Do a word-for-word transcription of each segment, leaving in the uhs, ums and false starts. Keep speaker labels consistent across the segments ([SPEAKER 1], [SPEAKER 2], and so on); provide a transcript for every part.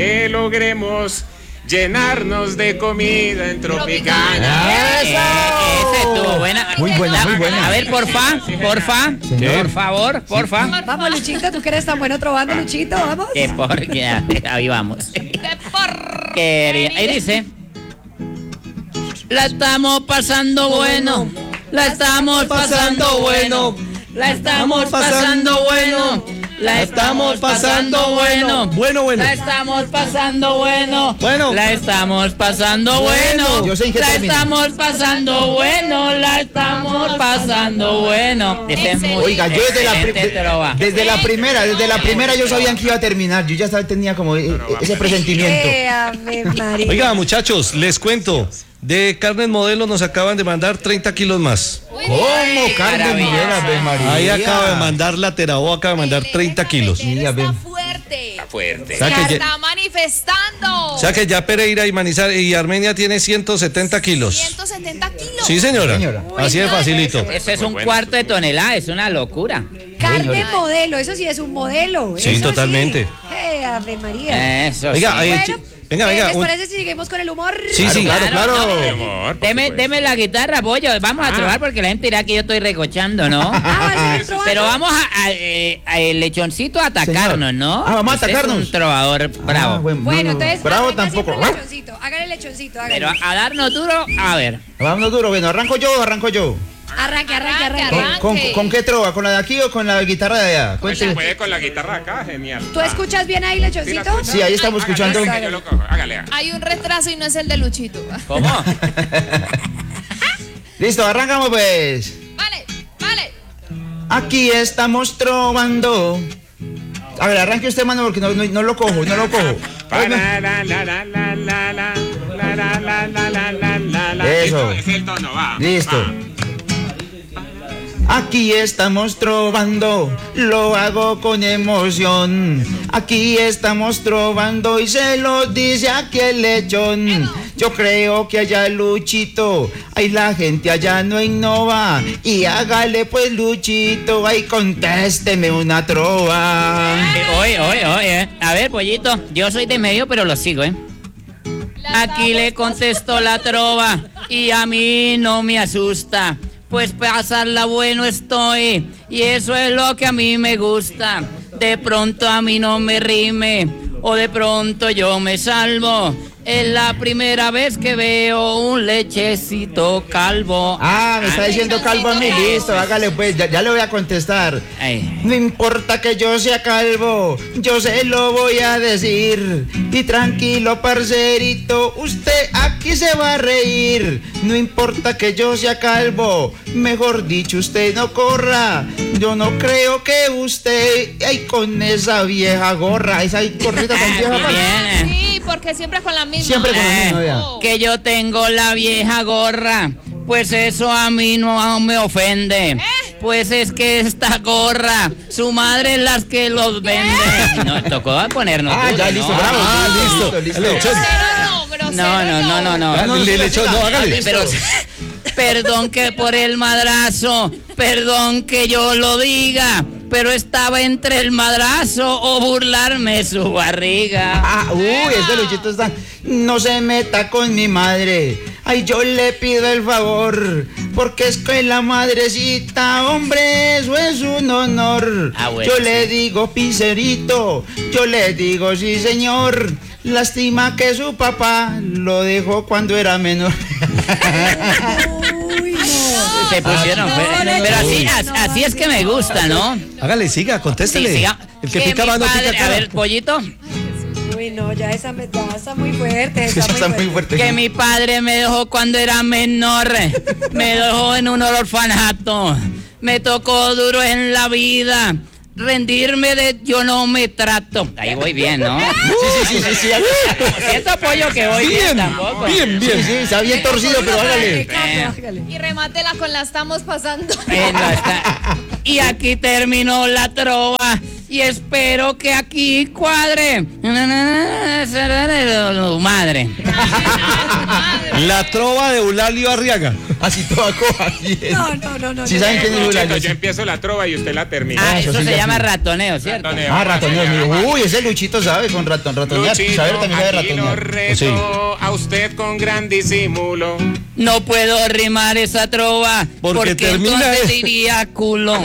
[SPEAKER 1] Que logremos llenarnos de comida en Tropicana.
[SPEAKER 2] ¡Eso! Esa estuvo buena.
[SPEAKER 3] Muy buena, muy buena.
[SPEAKER 2] A ver, porfa, porfa,
[SPEAKER 3] Señor.
[SPEAKER 2] por favor, porfa.
[SPEAKER 4] Vamos, Luchito, tú que eres tan bueno trovando, Luchito, vamos.
[SPEAKER 2] Qué porquería. Ahí vamos.
[SPEAKER 5] ¡Qué porquería!
[SPEAKER 2] Quería- Ahí dice. La estamos pasando bueno. La estamos pasando bueno. La estamos pasando bueno. La estamos pasando bueno.
[SPEAKER 3] Bueno, bueno.
[SPEAKER 2] La estamos pasando bueno.
[SPEAKER 3] Bueno.
[SPEAKER 2] La estamos pasando bueno.
[SPEAKER 3] Yo sé en qué
[SPEAKER 2] La
[SPEAKER 3] termina.
[SPEAKER 2] estamos pasando bueno. La estamos pasando bueno. Este es muy
[SPEAKER 3] Oiga, yo desde la, pri-
[SPEAKER 2] excelente trova.
[SPEAKER 3] desde la primera, desde la primera yo sabía que iba a terminar. Yo ya sabía, tenía como eh, ese presentimiento.
[SPEAKER 4] Eh, Ave María.
[SPEAKER 6] Oiga, muchachos, les cuento. De carnes modelo nos acaban de mandar treinta kilos más.
[SPEAKER 3] ¿Cómo, Carmen
[SPEAKER 2] Maravilloso.
[SPEAKER 3] Miguel, Ave María?
[SPEAKER 6] Ahí acaba de mandar la Terabo, acaba de mandar treinta kilos.
[SPEAKER 3] Sí, a
[SPEAKER 5] Está
[SPEAKER 3] ver.
[SPEAKER 5] fuerte.
[SPEAKER 1] Fuerte.
[SPEAKER 6] O sea
[SPEAKER 5] Ya
[SPEAKER 6] que ya,
[SPEAKER 5] está manifestando.
[SPEAKER 6] o sea que ya Pereira y Manizales y Armenia tiene ciento setenta kilos.
[SPEAKER 5] ciento setenta kilos.
[SPEAKER 6] Sí, señora.
[SPEAKER 3] Señora.
[SPEAKER 6] Así de facilito.
[SPEAKER 2] Eso es
[SPEAKER 1] Muy
[SPEAKER 2] un
[SPEAKER 1] bueno.
[SPEAKER 2] cuarto de tonelada, es una locura.
[SPEAKER 4] Carne modelo, eso sí es un modelo.
[SPEAKER 6] Sí,
[SPEAKER 4] eso
[SPEAKER 6] totalmente.
[SPEAKER 4] Eh, Ave María.
[SPEAKER 2] Eso
[SPEAKER 6] Oiga,
[SPEAKER 2] sí.
[SPEAKER 6] eh,
[SPEAKER 4] Bueno,
[SPEAKER 6] chi- venga,
[SPEAKER 4] ¿qué
[SPEAKER 6] venga.
[SPEAKER 4] ¿les
[SPEAKER 6] un-
[SPEAKER 4] parece si seguimos con el humor?
[SPEAKER 6] Sí, sí.
[SPEAKER 3] Claro, claro.
[SPEAKER 2] no,
[SPEAKER 1] Mi amor, por
[SPEAKER 2] Deme,
[SPEAKER 1] supuesto.
[SPEAKER 2] deme la guitarra, pollo. Vamos a trobar porque la gente dirá que yo estoy recochando, ¿no?
[SPEAKER 4] Ah, ¿va a seguir trovando?
[SPEAKER 2] Pero vamos a, a, eh, a el lechoncito a atacarnos,
[SPEAKER 3] Señor.
[SPEAKER 2] ¿no?
[SPEAKER 3] Ah, vamos a
[SPEAKER 2] Usted
[SPEAKER 3] atacarnos.
[SPEAKER 2] Es un trovador bravo.
[SPEAKER 3] Ah, bueno,
[SPEAKER 4] Bueno,
[SPEAKER 3] no, no,
[SPEAKER 4] entonces.
[SPEAKER 3] bravo
[SPEAKER 4] arranca
[SPEAKER 3] tampoco.
[SPEAKER 4] siempre el lechoncito. Hágale el lechoncito, hágale.
[SPEAKER 2] Pero a darnos duro, a ver.
[SPEAKER 3] Vámonos duro. Bueno, arranco yo o arranco yo.
[SPEAKER 4] Arranque, arranque,
[SPEAKER 5] Arranque,
[SPEAKER 4] arranque.
[SPEAKER 5] arranque.
[SPEAKER 3] ¿Con, con, con qué trova? ¿Con la de aquí o con la guitarra de allá?
[SPEAKER 1] Pues
[SPEAKER 3] Cuénteme.
[SPEAKER 1] se puede con la guitarra acá, genial.
[SPEAKER 4] ¿Tú escuchas bien ahí,
[SPEAKER 1] ¿Sí la
[SPEAKER 4] lechoncito?
[SPEAKER 1] escucha?
[SPEAKER 3] Sí, ahí estamos
[SPEAKER 1] Hágale,
[SPEAKER 3] escuchando.
[SPEAKER 1] hágale, yo lo cojo, hágale. hágale.
[SPEAKER 5] Hay un retraso y no es el de Luchito.
[SPEAKER 2] ¿Cómo?
[SPEAKER 3] Listo, arrancamos pues.
[SPEAKER 5] Vale, vale.
[SPEAKER 3] Aquí estamos trovando. A ver, arranque usted, mano, porque no, no, no lo cojo, no lo cojo.
[SPEAKER 1] Pa, la, la, la, la, la, la, la, la, la, la, la, la, la, la, la.
[SPEAKER 3] Eso.
[SPEAKER 1] Listo, es el tono, va.
[SPEAKER 3] Listo.
[SPEAKER 1] va.
[SPEAKER 3] Aquí estamos trovando, lo hago con emoción. Aquí estamos trovando y se lo dice aquí el lechón. Yo creo que allá Luchito, ahí la gente allá no innova. Y hágale pues Luchito, ahí contésteme una trova.
[SPEAKER 2] Eh, Oye, oye, oye. A ver, pollito, yo soy de medio, pero lo sigo, ¿eh? Aquí le contestó la trova y a mí no me asusta, pues pasarla bueno estoy y eso es lo que a mí me gusta. De pronto a mí no me rime o de pronto yo me salvo. Es la primera vez que veo un lechecito calvo.
[SPEAKER 3] Ah, me está diciendo calvo a mí, listo, hágale pues, ya, ya le voy a contestar.
[SPEAKER 2] Ay.
[SPEAKER 3] No importa que yo sea calvo, yo se lo voy a decir. Y tranquilo, parcerito, usted aquí se va a reír. No importa que yo sea calvo, mejor dicho, usted no corra. Yo no creo que usted, ay, con esa vieja gorra, esa gorrita tan vieja.
[SPEAKER 2] Muy bien.
[SPEAKER 5] Sí, porque siempre con la misma.
[SPEAKER 3] Siempre con la
[SPEAKER 2] Eh,
[SPEAKER 3] misma, vea.
[SPEAKER 2] que yo tengo la vieja gorra, pues eso a mí no me ofende. Pues es que esta gorra, su madre es las que los vende. Nos tocó ponernos
[SPEAKER 3] Ah,
[SPEAKER 2] duro,
[SPEAKER 3] ya,
[SPEAKER 2] ¿no?
[SPEAKER 3] listo, bravo.
[SPEAKER 6] Ah, listo.
[SPEAKER 3] listo.
[SPEAKER 6] Lechón.
[SPEAKER 5] Grosero no, grosero
[SPEAKER 2] No, no, no, no, no.
[SPEAKER 6] Ah, no, le- lechón, no, hágale.
[SPEAKER 2] Pero, perdón que por el madrazo, perdón que yo lo diga, pero estaba entre el madrazo o burlarme su barriga.
[SPEAKER 3] Ah, uy, ese Luchito está. No se meta con mi madre. Ay, yo le pido el favor. Porque es que la madrecita, hombre, eso es un honor.
[SPEAKER 2] Ah, bueno,
[SPEAKER 3] yo
[SPEAKER 2] sí.
[SPEAKER 3] le digo pincerito. Yo le digo sí, señor. Lástima que su papá lo dejó cuando era menor.
[SPEAKER 4] Uy, no.
[SPEAKER 2] Se pusieron,
[SPEAKER 4] no,
[SPEAKER 2] pero,
[SPEAKER 4] no,
[SPEAKER 2] pero
[SPEAKER 4] no,
[SPEAKER 2] así,
[SPEAKER 4] no,
[SPEAKER 2] as-
[SPEAKER 4] no,
[SPEAKER 2] así es
[SPEAKER 4] no,
[SPEAKER 2] que me gusta, ¿no?
[SPEAKER 6] Hágale, siga, contéstele.
[SPEAKER 2] Sí, siga.
[SPEAKER 6] El que,
[SPEAKER 2] Que
[SPEAKER 6] pica
[SPEAKER 2] mi
[SPEAKER 6] mano
[SPEAKER 2] padre-
[SPEAKER 6] pica
[SPEAKER 2] A
[SPEAKER 6] cara.
[SPEAKER 2] ver, pollito,
[SPEAKER 4] Uy, no, ya esa me ya está muy fuerte. Está,
[SPEAKER 3] Está muy
[SPEAKER 4] muy fuerte.
[SPEAKER 3] fuerte.
[SPEAKER 2] que mi padre me dejó cuando era menor, me dejó en un orfanato, me tocó duro en la vida, rendirme de yo no me trato. Ahí voy bien, ¿no?
[SPEAKER 3] Sí, sí, sí, sí, sí.
[SPEAKER 2] Siento pollo que voy bien,
[SPEAKER 6] Bien,
[SPEAKER 2] tampoco.
[SPEAKER 6] bien,
[SPEAKER 3] Sí,
[SPEAKER 6] bien.
[SPEAKER 3] sí, está bien torcido, pero hágale.
[SPEAKER 2] Eh.
[SPEAKER 4] Hágale.
[SPEAKER 5] Y remátela con la estamos pasando.
[SPEAKER 2] Eh, no, está- Y aquí terminó la trova y espero que aquí cuadre. Madre.
[SPEAKER 6] La trova de Eulalio Arriaga.
[SPEAKER 3] Así toda coja.
[SPEAKER 4] No, no, no, no.
[SPEAKER 3] ¿Sí
[SPEAKER 4] no.
[SPEAKER 3] saben quién es
[SPEAKER 1] Luchito,
[SPEAKER 3] Eulalio?
[SPEAKER 1] yo empiezo la trova y usted la termina.
[SPEAKER 2] Ah,
[SPEAKER 3] eso
[SPEAKER 2] eso
[SPEAKER 3] sí,
[SPEAKER 2] se
[SPEAKER 3] ya
[SPEAKER 2] llama
[SPEAKER 3] sí.
[SPEAKER 2] ratoneo, ¿cierto?
[SPEAKER 1] Ratoneo.
[SPEAKER 3] Ah, ratoneo.
[SPEAKER 1] Ratoneo.
[SPEAKER 3] Uy, ese Luchito sabe con ratón, ratonear.
[SPEAKER 1] Luchito,
[SPEAKER 3] Saber también sabe
[SPEAKER 1] aquí lo
[SPEAKER 3] ratonear.
[SPEAKER 1] reto
[SPEAKER 6] Sí.
[SPEAKER 1] a usted con gran disimulo.
[SPEAKER 2] No puedo rimar esa trova
[SPEAKER 6] Porque
[SPEAKER 2] porque,
[SPEAKER 6] termina
[SPEAKER 2] entonces
[SPEAKER 6] es-
[SPEAKER 2] diría culo.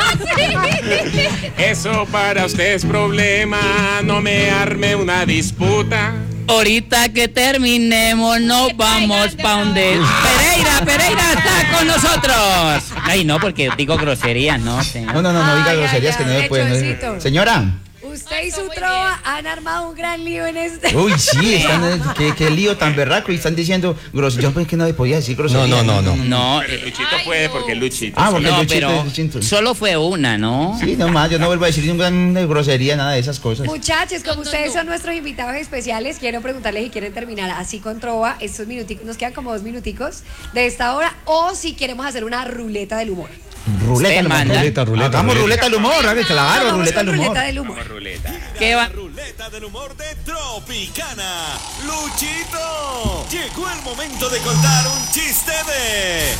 [SPEAKER 1] Eso para usted es problema, no me arme una disputa.
[SPEAKER 2] Ahorita que terminemos nos
[SPEAKER 5] Que
[SPEAKER 2] vamos
[SPEAKER 5] traigan de
[SPEAKER 2] pa' donde Pereira, Pereira está con nosotros. Ay, no, porque digo groserías, no, señor.
[SPEAKER 3] No, no, no, no diga
[SPEAKER 4] Ay,
[SPEAKER 3] groserías
[SPEAKER 4] ay,
[SPEAKER 3] que no
[SPEAKER 4] ay,
[SPEAKER 3] se pueden.
[SPEAKER 4] lechoncito.
[SPEAKER 3] Señora.
[SPEAKER 4] Usted y su
[SPEAKER 5] Muy
[SPEAKER 4] trova han armado un gran lío en este.
[SPEAKER 3] Uy, sí, están, qué, qué lío tan berraco y están diciendo groserías. Yo pensé que no podía decir groserías.
[SPEAKER 6] No, no, no, no.
[SPEAKER 2] No,
[SPEAKER 1] Pero Luchito
[SPEAKER 5] Ay,
[SPEAKER 1] puede
[SPEAKER 5] no.
[SPEAKER 1] porque es Luchito.
[SPEAKER 3] Ah, porque
[SPEAKER 2] no,
[SPEAKER 3] Luchito
[SPEAKER 2] pero
[SPEAKER 3] es distinto.
[SPEAKER 2] solo fue una, ¿no?
[SPEAKER 3] Sí, no más, yo no vuelvo a decir ninguna grosería, nada de esas cosas.
[SPEAKER 4] Muchachos, como
[SPEAKER 5] No, no,
[SPEAKER 4] ustedes
[SPEAKER 5] no.
[SPEAKER 4] son nuestros invitados especiales, quiero preguntarles si quieren terminar así con trova. Estos minuticos, nos quedan como dos minuticos de esta hora, o si queremos hacer una ruleta del humor.
[SPEAKER 3] Ruleta
[SPEAKER 2] Usted
[SPEAKER 3] al humor.
[SPEAKER 2] manda.
[SPEAKER 6] Ruleta, ruleta,
[SPEAKER 3] Hagamos
[SPEAKER 6] ruleta.
[SPEAKER 3] ruleta al humor, haga, claro,
[SPEAKER 4] Vamos
[SPEAKER 3] ruleta
[SPEAKER 4] con
[SPEAKER 3] al humor.
[SPEAKER 4] ruleta del humor.
[SPEAKER 1] Vamos, ruleta.
[SPEAKER 2] ¿Qué va?
[SPEAKER 7] Ruleta del humor de Tropicana. Luchito, llegó el momento de contar un chiste de...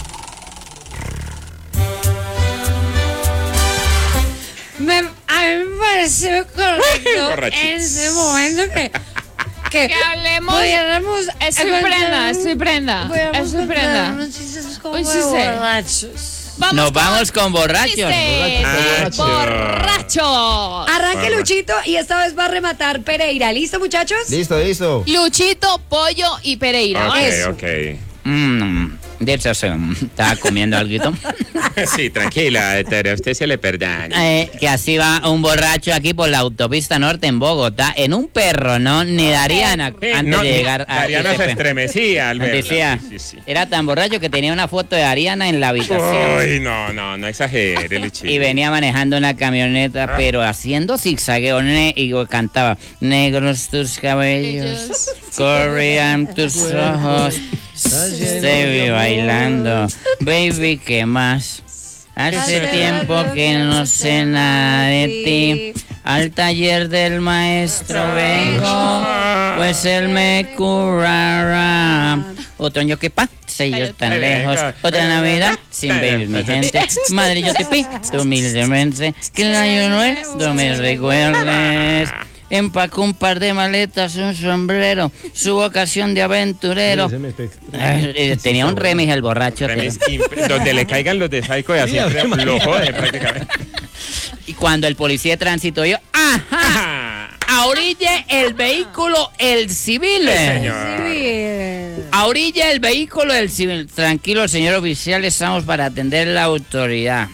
[SPEAKER 4] Me, a mí me parece correcto
[SPEAKER 1] Borrachito.
[SPEAKER 4] en ese momento que, que,
[SPEAKER 5] Que hablemos.
[SPEAKER 4] pudiéramos
[SPEAKER 5] Estoy
[SPEAKER 4] contar
[SPEAKER 5] prenda,
[SPEAKER 4] un-
[SPEAKER 5] estoy prenda.
[SPEAKER 4] pudiéramos
[SPEAKER 5] Estoy
[SPEAKER 4] contar
[SPEAKER 5] prenda.
[SPEAKER 4] unos chistes como
[SPEAKER 5] Un
[SPEAKER 4] de
[SPEAKER 5] chiste.
[SPEAKER 4] borrachos.
[SPEAKER 5] Vamos
[SPEAKER 2] Nos
[SPEAKER 5] con
[SPEAKER 2] vamos con borrachos.
[SPEAKER 5] chistes.
[SPEAKER 1] Borracho.
[SPEAKER 5] Borracho.
[SPEAKER 4] Arranque
[SPEAKER 1] Vamos.
[SPEAKER 4] Luchito y esta vez va a rematar Pereira. ¿Listo, muchachos?
[SPEAKER 3] Listo, listo.
[SPEAKER 5] Luchito, Pollo y Pereira.
[SPEAKER 1] Ok,
[SPEAKER 4] Eso.
[SPEAKER 1] ok.
[SPEAKER 2] Mm, de hecho, se- estaba comiendo algo.
[SPEAKER 1] Sí, tranquila, Tere, a usted se le perdona.
[SPEAKER 2] Eh, que así va un borracho aquí por la autopista norte en Bogotá, en un perro, ¿no? Ni Dariana,
[SPEAKER 1] Sí,
[SPEAKER 2] antes
[SPEAKER 1] no,
[SPEAKER 2] de llegar a...
[SPEAKER 1] Ariana se
[SPEAKER 2] ese pe-
[SPEAKER 1] estremecía al verla.
[SPEAKER 2] Decía,
[SPEAKER 1] Sí, sí, sí.
[SPEAKER 2] era tan borracho que tenía una foto de Ariana en la habitación.
[SPEAKER 1] Uy, no, no, no exagere, Luchito.
[SPEAKER 2] Y venía manejando una camioneta, pero haciendo zigzagueo, ne- y cantaba, negros tus cabellos, corrían tus ojos, te vi bailando, baby, ¿qué más? Hace tiempo que no sé nada de ti, al taller del maestro vengo, pues él me curará. Otro año que pase yo tan lejos, otra Navidad sin ver mi gente. Madre, yo te pido humildemente que el año nuevo me recuerdes. Empacó un par de maletas, un sombrero, su vocación de aventurero. Eh, Tenía un remix el borracho.
[SPEAKER 1] Remis imp- donde le caigan los de Psycho y así lo jode prácticamente.
[SPEAKER 2] Y cuando el policía de tránsito yo, ¡ajá! A orilla el vehículo el civil.
[SPEAKER 4] Civil.
[SPEAKER 2] A orilla el vehículo el civil. Tranquilo, señor oficial, estamos para atender la autoridad.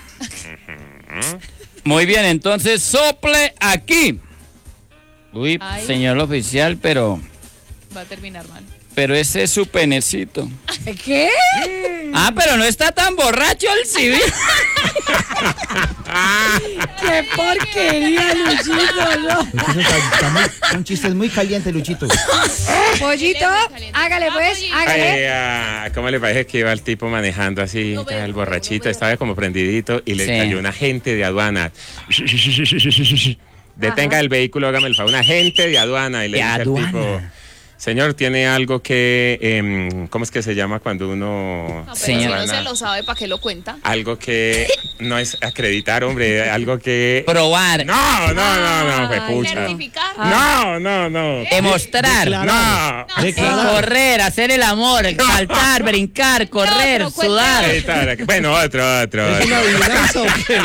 [SPEAKER 2] Muy bien, entonces sople aquí. Uy,
[SPEAKER 5] Ay.
[SPEAKER 2] señor oficial, pero
[SPEAKER 5] Va a terminar mal.
[SPEAKER 2] pero ese es su penecito.
[SPEAKER 4] ¿Qué?
[SPEAKER 2] Ah, pero no está tan borracho el civil.
[SPEAKER 4] ¡Qué porquería, Luchito! ¿No?
[SPEAKER 3] Luchito está- está muy- son chistes muy calientes, Luchito.
[SPEAKER 4] Pollito, hágale pues,
[SPEAKER 5] Pollito.
[SPEAKER 4] hágale.
[SPEAKER 1] Ay, ah, ¿cómo le parece que iba el tipo manejando así,
[SPEAKER 5] No veo,
[SPEAKER 1] el
[SPEAKER 5] no
[SPEAKER 1] borrachito,
[SPEAKER 5] veo.
[SPEAKER 1] estaba como prendidito y le
[SPEAKER 2] Sí.
[SPEAKER 1] cayó un agente de aduana? Detenga el vehículo, hágame el favor, un agente de aduana y le
[SPEAKER 2] De
[SPEAKER 1] dice
[SPEAKER 2] aduana.
[SPEAKER 1] al tipo, señor, tiene algo que, em, ¿cómo es que se llama cuando uno...
[SPEAKER 5] No, pero
[SPEAKER 2] Señor.
[SPEAKER 5] si no
[SPEAKER 1] aduana?
[SPEAKER 5] se lo sabe, ¿para qué lo cuenta?
[SPEAKER 1] Algo que no es acreditar, hombre, algo que...
[SPEAKER 2] Probar,
[SPEAKER 1] No, no, no, no, fue
[SPEAKER 4] Ay,
[SPEAKER 1] pucha.
[SPEAKER 5] Certificar.
[SPEAKER 1] No, no, no.
[SPEAKER 2] demostrar,
[SPEAKER 1] No.
[SPEAKER 2] correr, hacer el amor, saltar, brincar, correr,
[SPEAKER 5] pero cuente
[SPEAKER 2] sudar.
[SPEAKER 1] Ahí está, bueno, otro, otro.
[SPEAKER 6] ¿Es una adivinanza o qué?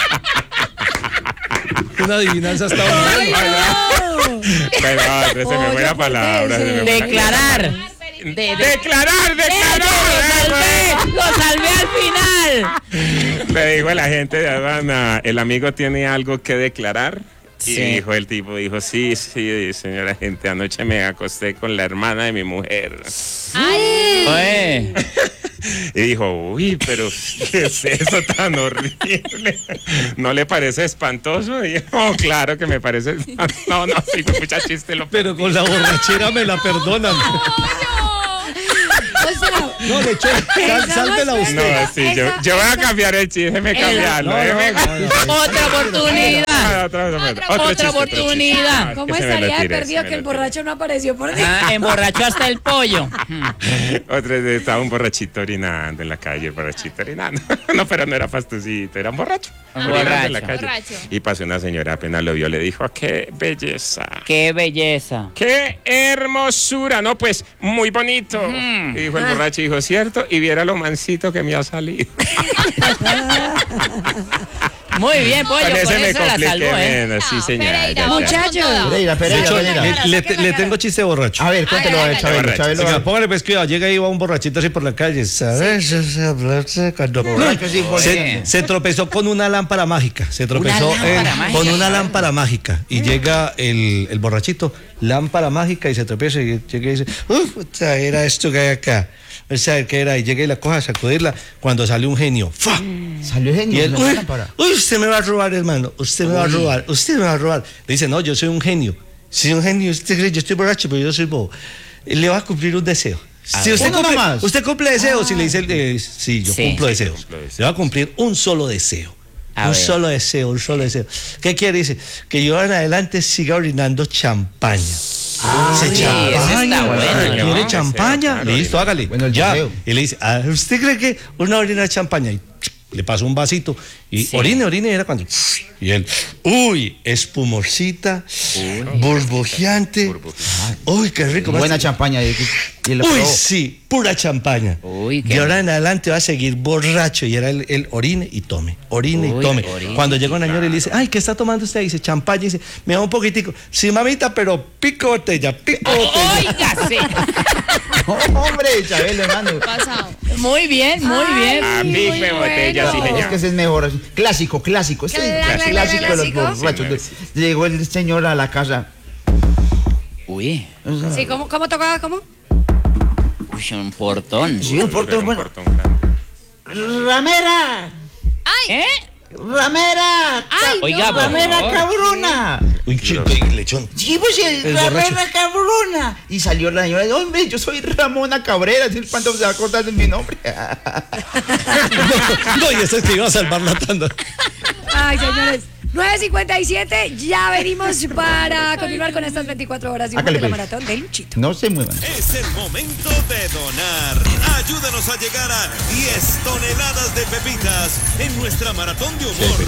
[SPEAKER 6] Una adivinanza está
[SPEAKER 4] ¡Ay,
[SPEAKER 6] bueno.
[SPEAKER 4] no!
[SPEAKER 1] Pero otro, se me fue la palabra. se me fue la-
[SPEAKER 2] Declarar. De- de-
[SPEAKER 1] Declarar,
[SPEAKER 2] ¡Lo
[SPEAKER 1] declarar.
[SPEAKER 2] salvé! ¡Lo salvé al final!
[SPEAKER 1] Le dijo el agente de aduana, el amigo tiene algo que declarar. Y
[SPEAKER 2] Sí.
[SPEAKER 1] dijo el tipo, dijo, sí, sí, señora agente, anoche me acosté con la hermana de mi mujer.
[SPEAKER 2] Oye,
[SPEAKER 1] Y dijo, uy, pero ¿qué es eso tan horrible? ¿No le parece espantoso? Y yo, oh, claro que me parece espantoso. No, no, sí, mucha chiste lo
[SPEAKER 6] Pero con la borrachera me la perdonan.
[SPEAKER 4] O sea,
[SPEAKER 6] No, le echó. Sal, sálvela
[SPEAKER 1] No,
[SPEAKER 6] usted.
[SPEAKER 1] sí, yo, yo voy a cambiar el chiste, déjeme cambiarlo.
[SPEAKER 6] No, no,
[SPEAKER 1] déjeme-
[SPEAKER 6] no, no.
[SPEAKER 2] otra oportunidad.
[SPEAKER 1] otra, otra, otra,
[SPEAKER 5] Otra,
[SPEAKER 1] Otro
[SPEAKER 2] otra
[SPEAKER 1] chiste, otro chiste.
[SPEAKER 2] oportunidad.
[SPEAKER 1] Ah,
[SPEAKER 4] ¿Cómo
[SPEAKER 1] que se me lo
[SPEAKER 4] estaría de
[SPEAKER 1] tire,
[SPEAKER 4] perdido
[SPEAKER 1] se me
[SPEAKER 4] que el
[SPEAKER 1] lo tire.
[SPEAKER 4] borracho no apareció por Dios?
[SPEAKER 2] Ah, emborrachó hasta el pollo.
[SPEAKER 1] Otro día estaba un borrachito orinando en la calle, borrachito orinando. No, pero no era pastucito, era un borracho.
[SPEAKER 2] Un
[SPEAKER 1] Orinando en la
[SPEAKER 2] borracho.
[SPEAKER 1] calle.
[SPEAKER 5] Borracho.
[SPEAKER 1] Y pasó una señora, apenas lo vio, le dijo, "Ah, qué belleza.
[SPEAKER 2] Qué belleza.
[SPEAKER 1] ¡Qué hermosura! No, pues, muy bonito.
[SPEAKER 2] Mm.
[SPEAKER 1] Y dijo el borracho, dijo, ¿cierto? Y viera lo mansito que me ha salido.
[SPEAKER 2] Muy bien, pollo,
[SPEAKER 1] Con
[SPEAKER 2] con
[SPEAKER 1] ese me
[SPEAKER 2] eso la
[SPEAKER 1] compliqué
[SPEAKER 2] salvó, ¿eh?
[SPEAKER 1] menos, sí,
[SPEAKER 5] No,
[SPEAKER 1] señora.
[SPEAKER 5] Pereira,
[SPEAKER 1] ya, ya.
[SPEAKER 5] vamos con
[SPEAKER 4] Muchachos.
[SPEAKER 5] toda.
[SPEAKER 3] Pereira, Pereira,
[SPEAKER 6] Yo-
[SPEAKER 3] Pereira.
[SPEAKER 6] le,
[SPEAKER 4] Sáquela,
[SPEAKER 6] le-
[SPEAKER 4] sáquela,
[SPEAKER 6] le
[SPEAKER 4] sáquela.
[SPEAKER 6] tengo chiste borracho.
[SPEAKER 3] A ver, cuéntelo, a ver,
[SPEAKER 5] Hágale,
[SPEAKER 3] Chabelo,
[SPEAKER 1] hágale.
[SPEAKER 3] Chabelo.
[SPEAKER 6] Oiga, póngale pues cuidado, llega y va un borrachito así por la calle, ¿sabes? Cuando
[SPEAKER 3] Borracho, sí,
[SPEAKER 6] se,
[SPEAKER 3] porque-
[SPEAKER 6] se tropezó con una lámpara mágica, se tropezó
[SPEAKER 2] lámpara
[SPEAKER 6] en-
[SPEAKER 2] mágica.
[SPEAKER 6] con una lámpara mágica y llega el, el borrachito, lámpara mágica y se tropieza y llega y dice, uff, era esto que hay acá, o sea, ¿qué era? Y llega y la coja a sacudirla cuando sale un genio, ¡fa!
[SPEAKER 3] Salió
[SPEAKER 6] Y
[SPEAKER 3] genio.
[SPEAKER 6] él,
[SPEAKER 3] la
[SPEAKER 6] uy,
[SPEAKER 3] lámpara.
[SPEAKER 6] uy, usted me va a robar, hermano, usted me va a robar, usted me va a robar. Le dice, no, yo soy un genio. Si un genio, usted cree, yo estoy borracho, pero yo soy bobo. Le va a cumplir un deseo. Si usted,
[SPEAKER 3] Uno
[SPEAKER 6] cumple,
[SPEAKER 3] nomás.
[SPEAKER 6] usted cumple deseos, y le dice, el de- sí, yo
[SPEAKER 2] Sí.
[SPEAKER 6] cumplo
[SPEAKER 1] Sí,
[SPEAKER 6] deseos.
[SPEAKER 1] cumplo deseos.
[SPEAKER 6] Le va a cumplir un solo deseo.
[SPEAKER 2] A
[SPEAKER 6] un
[SPEAKER 2] ver.
[SPEAKER 6] solo deseo, un solo deseo. ¿Qué quiere? Dice, que yo en adelante siga orinando champaña.
[SPEAKER 2] sí, ese está bueno,
[SPEAKER 6] ¿Quiere
[SPEAKER 2] ¿no?
[SPEAKER 6] champaña?
[SPEAKER 1] Deseo, claro,
[SPEAKER 6] Listo,
[SPEAKER 1] orinar.
[SPEAKER 6] hágale.
[SPEAKER 3] Bueno, el
[SPEAKER 6] ya.
[SPEAKER 3] deseo.
[SPEAKER 6] Y le dice, ah, ¿usted cree que una orina de champaña? Y le pasó un vasito. Y
[SPEAKER 2] Sí.
[SPEAKER 6] orine, orine, era cuando. Y él, uy, espumosita, burbujeante. Uy, qué rico.
[SPEAKER 3] Buena
[SPEAKER 6] más-
[SPEAKER 3] champaña. Y, y lo
[SPEAKER 6] Uy,
[SPEAKER 3] probó.
[SPEAKER 6] sí, pura champaña.
[SPEAKER 2] Uy, qué
[SPEAKER 6] y ahora en adelante va a seguir borracho. Y era el, el orine y tome, orine
[SPEAKER 2] Uy,
[SPEAKER 6] y tome.
[SPEAKER 2] orine.
[SPEAKER 6] Cuando llega una señora y le dice, ay, ¿qué está tomando usted? Y dice, champaña. Y dice, me da un poquitico. Sí, mamita, pero pico botella, pico botella.
[SPEAKER 2] Oiga, sí.
[SPEAKER 3] Oh, hombre, Chabelo, hermano.
[SPEAKER 5] Pasado.
[SPEAKER 2] Muy bien, muy bien.
[SPEAKER 1] A mí
[SPEAKER 4] muy
[SPEAKER 1] me botella, sí,
[SPEAKER 4] bueno.
[SPEAKER 3] Es
[SPEAKER 1] señor.
[SPEAKER 3] que ese es mejor. así. Clásico, clásico. Este es
[SPEAKER 4] Cla-
[SPEAKER 3] el
[SPEAKER 4] cla-
[SPEAKER 3] clásico de los
[SPEAKER 4] clásico.
[SPEAKER 3] borrachos.
[SPEAKER 1] Sí,
[SPEAKER 3] Llegó el señor a la casa.
[SPEAKER 2] Uy,
[SPEAKER 4] Sí, ¿cómo, cómo tocaba? ¿Cómo?
[SPEAKER 2] uy, un portón.
[SPEAKER 3] Sí, un portón
[SPEAKER 1] Un
[SPEAKER 3] bueno.
[SPEAKER 1] portón grande.
[SPEAKER 3] ¡Ramera!
[SPEAKER 2] ¿Eh?
[SPEAKER 3] ¡Ramera!
[SPEAKER 2] Ay, Oiga, por
[SPEAKER 3] ¡Ramera
[SPEAKER 2] favor.
[SPEAKER 3] cabrona!
[SPEAKER 6] Uy, chico, y lechón.
[SPEAKER 3] Sí, pues el,
[SPEAKER 6] El
[SPEAKER 3] Ramera cabrona. Y salió la señora, hombre, yo soy Ramona Cabrera. ¿Cuánto se va a acordar de mi nombre?
[SPEAKER 6] No, y eso es que iba a salvar la tanda.
[SPEAKER 4] Ay, señores. nueve cincuenta y siete, ya venimos para continuar con estas veinticuatro horas de humor
[SPEAKER 3] Hágale,
[SPEAKER 4] de la
[SPEAKER 3] pues.
[SPEAKER 4] maratón de Luchito.
[SPEAKER 3] No se muevan.
[SPEAKER 7] Es el momento de donar. Ayúdanos a llegar a diez toneladas de pepitas en nuestra maratón de humor